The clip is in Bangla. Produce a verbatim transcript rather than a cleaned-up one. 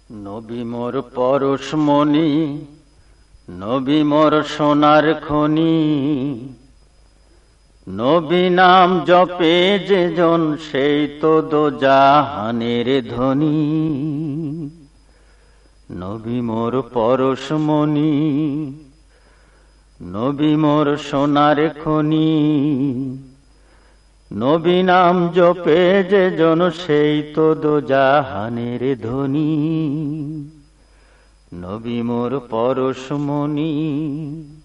নবী মোর পরশমণি, নবী মোর সোনার খনি। নবী নাম জপে যে জন, সেই তো দোজাহানের ধনী। নবী মোর পরশমণি, নবী মোর সোনার খনি। নবী নাম জপে যে জন, সেই তো দোজাহানের ধনী। নবী মোর পরশমণি।